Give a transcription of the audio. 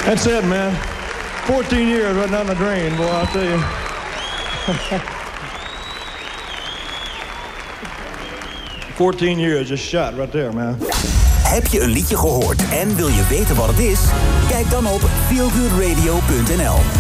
That's it, man. 14 years right down the drain, boy, I'll tell you. $14 years just shot right there, man. Heb je een liedje gehoord en wil je weten wat het is? Kijk dan op feelgoodradio.nl.